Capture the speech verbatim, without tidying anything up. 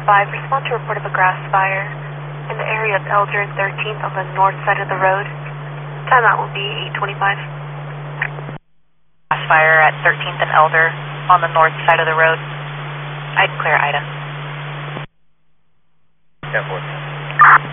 five, respond to report of a grass fire in the area of Elder and thirteenth on the north side of the road. Timeout will be eight twenty-five. Grass fire at thirteenth and Elder on the north side of the road. I'd clear Ida. ten four.